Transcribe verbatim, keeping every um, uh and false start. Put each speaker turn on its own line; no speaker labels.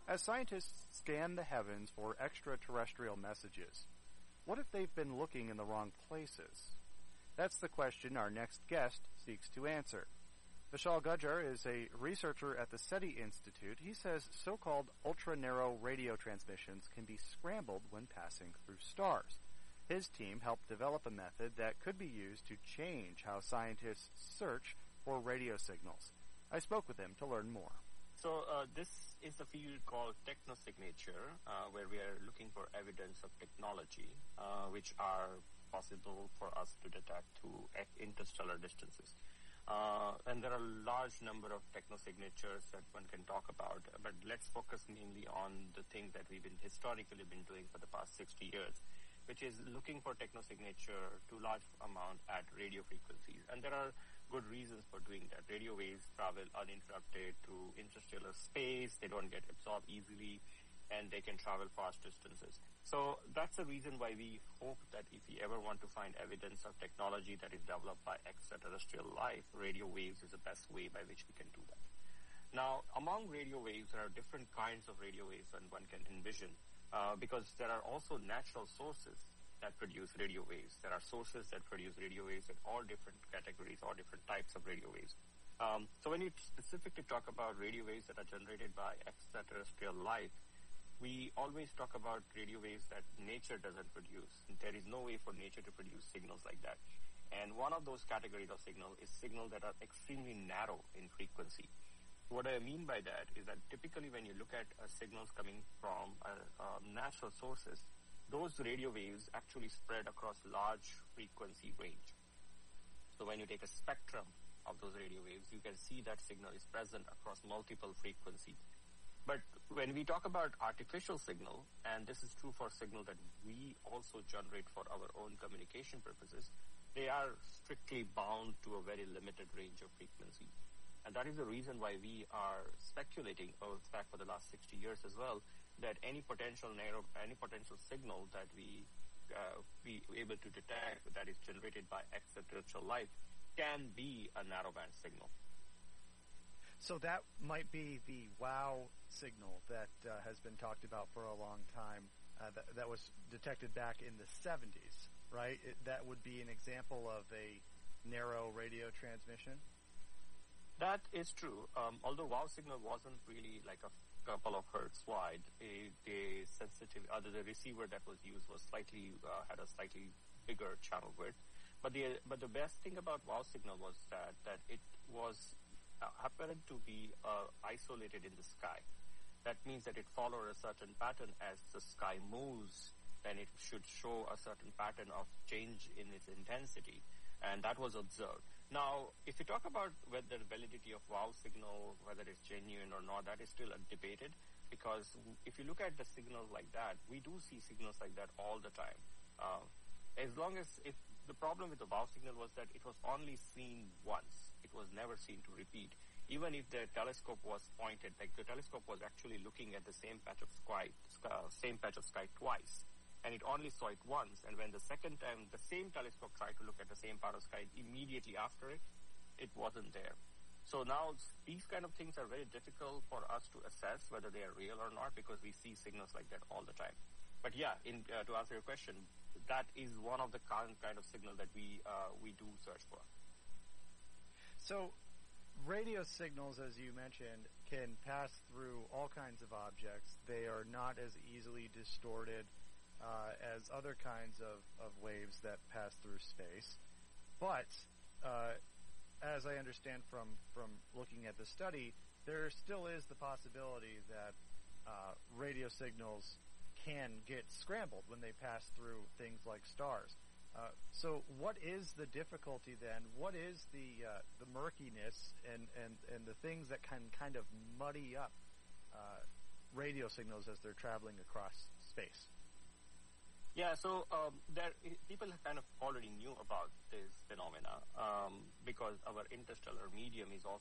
As scientists scan the heavens for extraterrestrial messages, what if they've been looking in the wrong places? That's the question our next guest seeks to answer. Vishal Gujjar is a researcher at the SETI Institute. He says so-called ultra-narrow radio transmissions can be scrambled when passing through stars. His team helped develop a method that could be used to change how scientists search for radio signals. I spoke with him to learn more.
So uh, this is a field called technosignature, uh, where we are looking for evidence of technology, uh, which are possible for us to detect to interstellar distances. Uh, and there are a large number of technosignatures that one can talk about, but let's focus mainly on the thing that we've been historically been doing for the past sixty years, which is looking for technosignature to large amount at radio frequencies. And there are good reasons for doing that. Radio waves travel uninterrupted through interstellar space. They don't get absorbed easily, and they can travel fast distances. So that's the reason why we hope that if we ever want to find evidence of technology that is developed by extraterrestrial life, radio waves is the best way by which we can do that. Now, among radio waves, there are different kinds of radio waves that one can envision, uh, because there are also natural sources that produce radio waves. There are sources that produce radio waves in all different categories, all different types of radio waves. Um, so when you specifically talk about radio waves that are generated by extraterrestrial life, we always talk about radio waves that nature doesn't produce. There is no way for nature to produce signals like that. And one of those categories of signal is signals that are extremely narrow in frequency. What I mean by that is that typically when you look at uh, signals coming from uh, uh, natural sources, those radio waves actually spread across large frequency range. So when you take a spectrum of those radio waves, you can see that signal is present across multiple frequencies. But when we talk about artificial signal, and this is true for signal that we also generate for our own communication purposes, they are strictly bound to a very limited range of frequencies. And that is the reason why we are speculating, or in fact for the last sixty years as well, that any potential narrow, any potential signal that we uh, be able to detect that is generated by extraterrestrial life can be a narrowband signal.
So that might be the WOW signal that uh, has been talked about for a long time, uh, that, that was detected back in the seventies, right? It, that would be an example of a narrow radio transmission?
That is true. Um, although WOW signal wasn't really like a couple of hertz wide, a, the sensitive, other the receiver that was used was slightly uh, had a slightly bigger channel width. But the but the best thing about WOW signal was that that it was uh, happened to be uh, isolated in the sky. That means that it followed a certain pattern. As the sky moves, then it should show a certain pattern of change in its intensity, and that was observed. Now, if you talk about whether the validity of WOW signal, whether it's genuine or not, that is still debated, because if you look at the signals like that, we do see signals like that all the time. Uh, as long as, if the problem with the WOW signal was that it was only seen once, it was never seen to repeat. Even if the telescope was pointed, like the telescope was actually looking at the same patch of sky, uh, same patch of sky twice, and it only saw it once. And when the second time the same telescope tried to look at the same part of sky, immediately after it, it wasn't there. So now these kind of things are very difficult for us to assess whether they are real or not, because we see signals like that all the time. But yeah, in, uh, to answer your question, that is one of the kind kind of signal that we uh, we do search for.
So radio signals, as you mentioned, can pass through all kinds of objects. They are not as easily distorted uh, as other kinds of, of waves that pass through space. But uh, as I understand from, from looking at the study, there still is the possibility that uh, radio signals can get scrambled when they pass through things like stars. Uh, so what is the difficulty then? What is the uh, the murkiness and, and, and the things that can kind of muddy up uh, radio signals as they're traveling across space?
Yeah, so um, there people kind of already knew about this phenomena um, because our interstellar medium is also